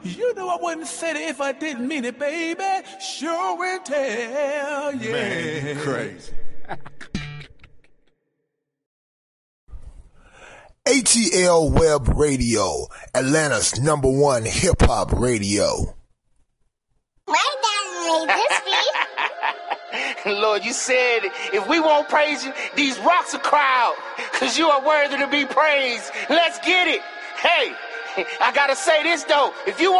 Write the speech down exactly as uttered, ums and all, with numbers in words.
You know I wouldn't say it if I didn't mean it, baby. Sure will tell, yeah. Man, you crazy. A T L Web Radio, Atlanta's number one hip-hop radio. Lord, you said if we won't praise you, these rocks will cry out, because you are worthy to be praised. Let's get it. Hey, I got to say this, though. If you